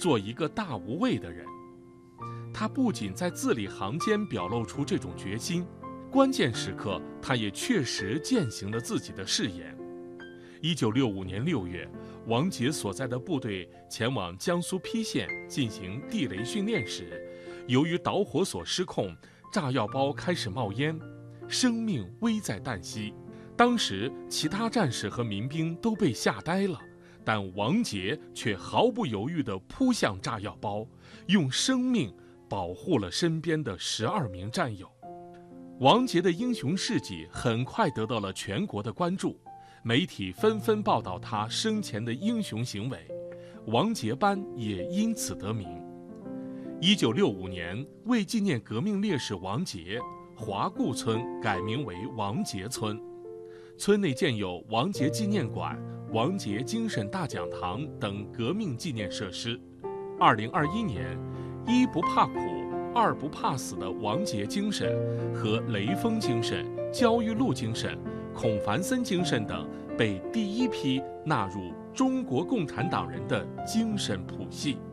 做一个大无畏的人。他不仅在字里行间表露出这种决心，关键时刻他也确实践行了自己的誓言。1965年6月，王杰所在的部队前往江苏邳县进行地雷训练时，由于导火索失控，炸药包开始冒烟，生命危在旦夕。当时其他战士和民兵都被吓呆了，但王杰却毫不犹豫地扑向炸药包，用生命保护了身边的12名战友。王杰的英雄事迹很快得到了全国的关注，媒体纷纷报道他生前的英雄行为，王杰班也因此得名。1965年，为纪念革命烈士王杰，华固村改名为王杰村，村内建有王杰纪念馆、王杰精神大讲堂等革命纪念设施。2021年，一不怕苦，二不怕死的王杰精神和雷锋精神、焦裕禄精神、孔繁森精神等被第一批纳入中国共产党人的精神谱系。